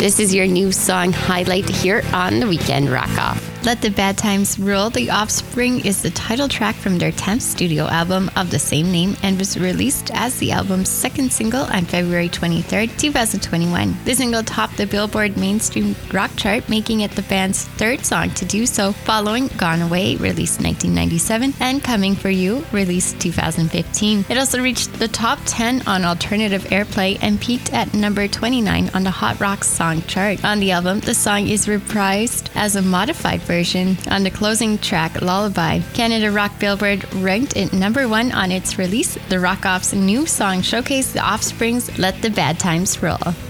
This is your new song highlight here on the Weekend Rock Off. Let the Bad Times Roll, The Offspring, is the title track from their 10th studio album of the same name and was released as the album's second single on February 23rd, 2021. The single topped the Billboard mainstream rock chart, making it the band's third song to do so, following Gone Away, released 1997, and Coming For You, released 2015. It also reached the top 10 on alternative airplay and peaked at number 29 on the Hot Rock song chart. On the album, the song is reprised as a modified version on the closing track, Lullaby. Canada Rock Billboard ranked it number 1 on its release. The Rock Off's new song showcased The Offspring's Let the Bad Times Roll.